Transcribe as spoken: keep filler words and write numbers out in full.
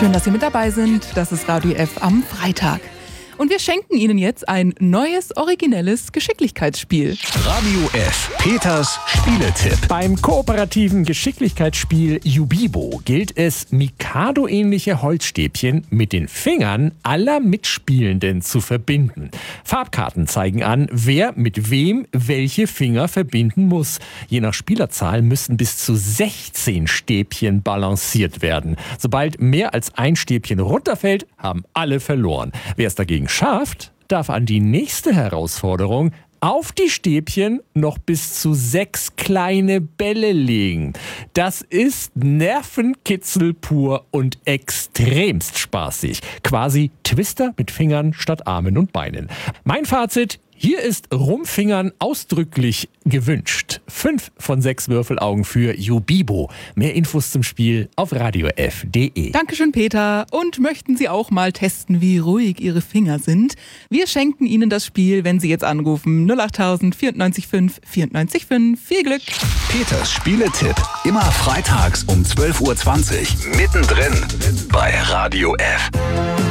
Schön, dass Sie mit dabei sind. Das ist Radio F am Freitag. Und wir schenken Ihnen jetzt ein neues, originelles Geschicklichkeitsspiel. Radio F, Peters Spieletipp. Beim kooperativen Geschicklichkeitsspiel Yubibo gilt es, Mikado-ähnliche Holzstäbchen mit den Fingern aller Mitspielenden zu verbinden. Farbkarten zeigen an, wer mit wem welche Finger verbinden muss. Je nach Spielerzahl müssen bis zu sechzehn Stäbchen balanciert werden. Sobald mehr als ein Stäbchen runterfällt, haben alle verloren. Wer es dagegen schafft, darf an die nächste Herausforderung auf die Stäbchen noch bis zu sechs kleine Bälle legen. Das ist Nervenkitzel pur und extremst spaßig. Quasi Twister mit Fingern statt Armen und Beinen. Mein Fazit: Hier ist Rumfingern ausdrücklich gewünscht. Fünf von sechs Würfelaugen für Yubibo. Mehr Infos zum Spiel auf radio f punkt de. Dankeschön, Peter. Und möchten Sie auch mal testen, wie ruhig Ihre Finger sind? Wir schenken Ihnen das Spiel, wenn Sie jetzt anrufen. null acht tausend vierundneunzig fünf vierundneunzig fünf. Viel Glück! Peters Spieletipp. Immer freitags um zwölf Uhr zwanzig. Mittendrin bei Radio F.